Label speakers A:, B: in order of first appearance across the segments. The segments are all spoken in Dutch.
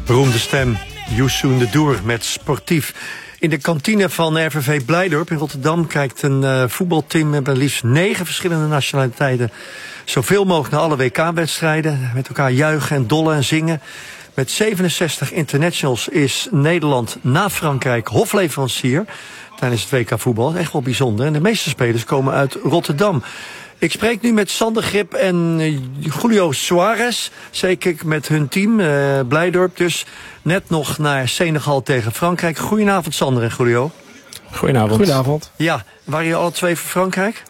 A: Beroemde stem, Youssou N'Dour met Sportief. In de kantine van RVV Blijdorp in Rotterdam kijkt een voetbalteam met liefst 9 verschillende nationaliteiten zoveel mogelijk naar alle WK-wedstrijden. Met elkaar juichen en dollen en zingen. Met 67 internationals is Nederland na Frankrijk hofleverancier tijdens het WK voetbal. Echt wel bijzonder. En de meeste spelers komen uit Rotterdam. Ik spreek nu met Sander Grip en Julio Suarez. Zeker met hun team, Blijdorp dus. Net nog naar Senegal tegen Frankrijk. Goedenavond Sander en Julio.
B: Goedenavond.
C: Goedenavond.
A: Ja, waren je alle twee voor Frankrijk?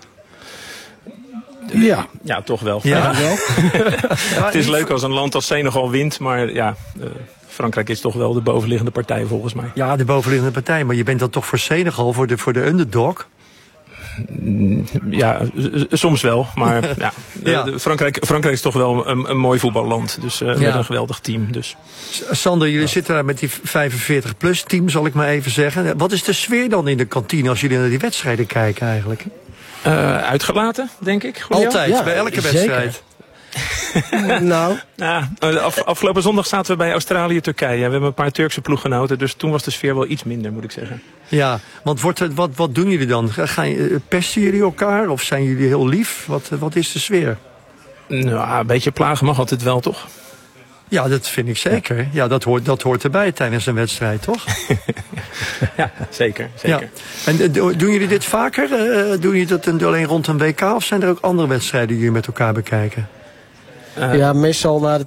B: Ja, toch wel.
A: Ja.
B: Het is leuk als een land als Senegal wint, maar ja, Frankrijk is toch wel de bovenliggende partij volgens mij.
A: Ja, de bovenliggende partij, maar je bent dan toch voor Senegal, voor de underdog?
B: Ja, soms wel, maar Frankrijk is toch wel een mooi voetballand. Dus met een geweldig team. Dus.
A: Sander, jullie zitten daar met die 45-plus team, zal ik maar even zeggen. Wat is de sfeer dan in de kantine als jullie naar die wedstrijden kijken eigenlijk?
B: Uitgelaten, denk ik. Julio?
A: Altijd, bij elke wedstrijd.
C: Nou.
B: Ja, afgelopen zondag zaten we bij Australië-Turkije. We hebben een paar Turkse ploeggenoten, dus toen was de sfeer wel iets minder, moet ik zeggen.
A: Ja, want wat doen jullie dan? Pesten jullie elkaar of zijn jullie heel lief? Wat is de sfeer?
B: Nou, een beetje plagen mag altijd wel, toch?
A: Ja, dat vind ik zeker. Ja, dat hoort erbij tijdens een wedstrijd, toch?
B: Ja, zeker.
A: Ja. En doen jullie dit vaker? Doen jullie dat alleen rond een WK of zijn er ook andere wedstrijden die jullie met elkaar bekijken?
C: Ja, meestal na de